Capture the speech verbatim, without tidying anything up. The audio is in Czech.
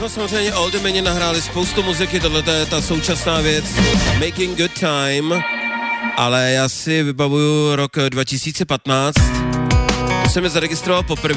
jsme samozřejmě Old Dominion nahráli spoustu muziky, tohle je ta současná věc, Making Good Time, ale já si vybavuju rok dva tisíce patnáct, to jsem je zaregistroval poprvé.